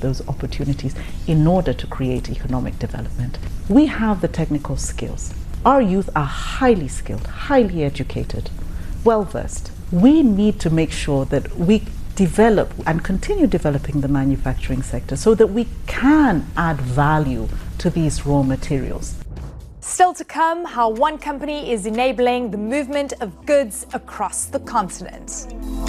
those opportunities in order to create economic development. We have the technical skills. Our youth are highly skilled, highly educated, well-versed. We need to make sure that we develop and continue developing the manufacturing sector so that we can add value to these raw materials. Still to come, how one company is enabling the movement of goods across the continent.